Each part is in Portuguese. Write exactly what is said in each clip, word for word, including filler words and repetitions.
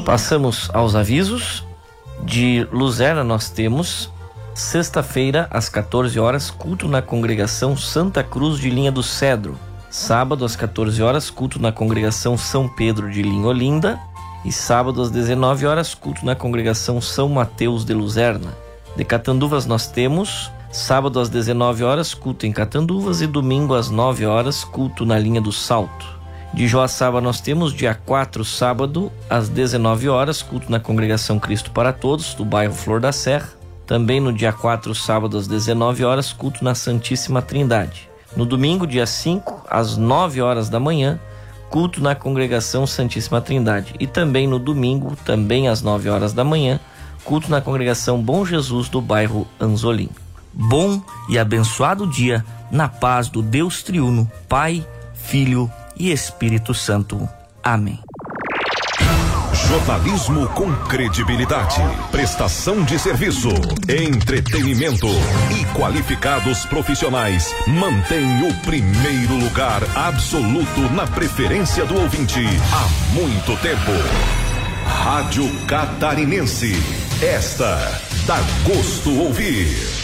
Passamos aos avisos. De Luzerna nós temos sexta-feira às quatorze horas, culto na congregação Santa Cruz de Linha do Cedro. Sábado às quatorze horas, culto na congregação São Pedro de Linha Olinda. E sábado às dezenove horas, culto na congregação São Mateus de Luzerna. De Catanduvas nós temos sábado às dezenove horas, culto em Catanduvas, e domingo às nove horas, culto na Linha do Salto. De Joaçaba nós temos dia quatro, sábado, às dezenove horas, culto na congregação Cristo para Todos, do bairro Flor da Serra. Também no dia quatro, sábado, às dezenove horas, culto na Santíssima Trindade. No domingo, dia cinco, às nove horas da manhã, culto na congregação Santíssima Trindade. E também no domingo, também às nove horas da manhã, culto na congregação Bom Jesus, do bairro Anzolim. Bom e abençoado dia, na paz do Deus triuno, Pai, Filho e Espírito Santo. Amém. Jornalismo com credibilidade, prestação de serviço, entretenimento e qualificados profissionais mantém o primeiro lugar absoluto na preferência do ouvinte há muito tempo. Rádio Catarinense, esta dá gosto ouvir.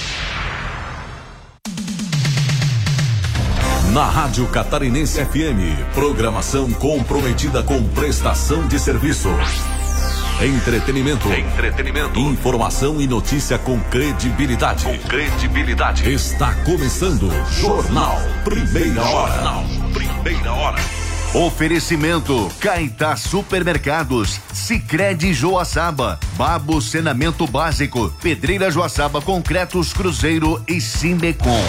Na Rádio Catarinense F M, programação comprometida com prestação de serviço. Entretenimento. Entretenimento. Informação e notícia com credibilidade. Com credibilidade. Está começando Jornal Primeira Hora. Jornal Primeira Hora. Oferecimento Caetá Supermercados, Sicredi Joaçaba, Babo Saneamento Básico, Pedreira Joaçaba Concretos Cruzeiro e Simbecom.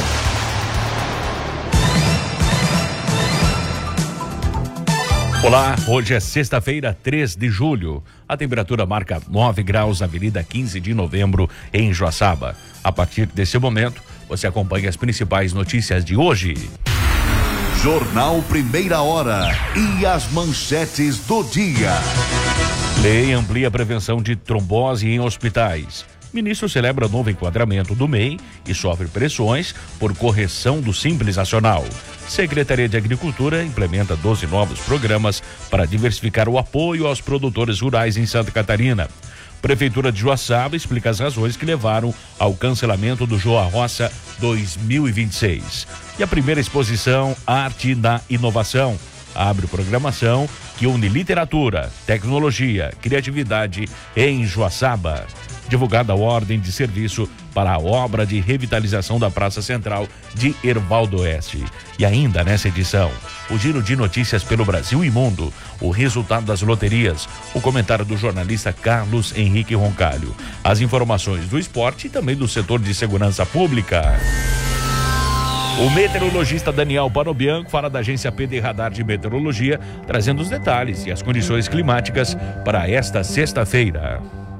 Olá, hoje é sexta-feira, três de julho. A temperatura marca nove graus na Avenida quinze de novembro, em Joaçaba. A partir desse momento, você acompanha as principais notícias de hoje. Jornal Primeira Hora e as manchetes do dia. Lei amplia a prevenção de trombose em hospitais. Ministro celebra novo enquadramento do M E I e sofre pressões por correção do Simples Nacional. Secretaria de Agricultura implementa doze novos programas para diversificar o apoio aos produtores rurais em Santa Catarina. Prefeitura de Joaçaba explica as razões que levaram ao cancelamento do Joa Roça dois mil e vinte e seis. E a primeira exposição Arte da Inovação abre programação que une literatura, tecnologia, criatividade em Joaçaba. Divulgada a ordem de serviço para a obra de revitalização da Praça Central de Hervaldo Oeste. E ainda nessa edição, o giro de notícias pelo Brasil e mundo, o resultado das loterias, o comentário do jornalista Carlos Henrique Roncalho, as informações do esporte e também do setor de segurança pública. O meteorologista Daniel Panobianco fala da agência P D Radar de Meteorologia, trazendo os detalhes e as condições climáticas para esta sexta-feira.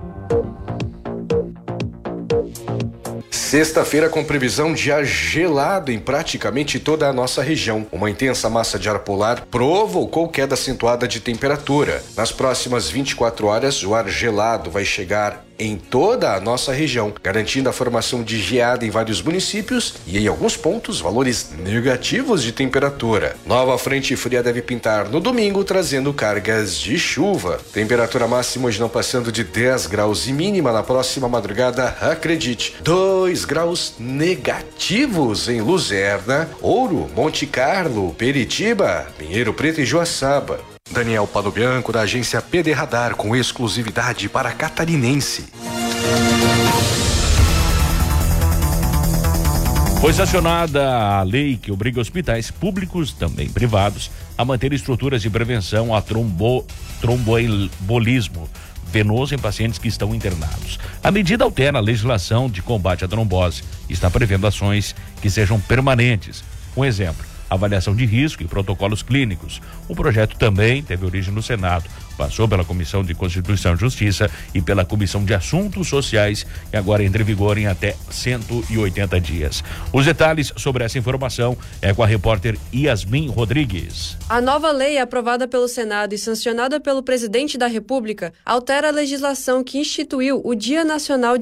Sexta-feira com previsão de ar gelado em praticamente toda a nossa região. Uma intensa massa de ar polar provocou queda acentuada de temperatura. Nas próximas vinte e quatro horas, o ar gelado vai chegar em toda a nossa região, garantindo a formação de geada em vários municípios e em alguns pontos valores negativos de temperatura. Nova frente fria deve pintar no domingo, trazendo cargas de chuva. Temperatura máxima hoje não passando de dez graus e mínima na próxima madrugada, acredite, dois graus negativos em Luzerna, Ouro, Monte Carlo, Peritiba, Pinheiro Preto e Joaçaba. Daniel Panobianco, da agência P D Radar, com exclusividade para Catarinense. Foi sancionada a lei que obriga hospitais públicos, também privados, a manter estruturas de prevenção a trombo, tromboembolismo venoso em pacientes que estão internados. A medida altera a legislação de combate à trombose e está prevendo ações que sejam permanentes. Um exemplo, avaliação de risco e protocolos clínicos. O projeto também teve origem no Senado, passou pela Comissão de Constituição e Justiça e pela Comissão de Assuntos Sociais e agora entra em vigor em até cento e oitenta dias. Os detalhes sobre essa informação é com a repórter Yasmin Rodrigues. A nova lei, aprovada pelo Senado e sancionada pelo presidente da República, altera a legislação que instituiu o Dia Nacional de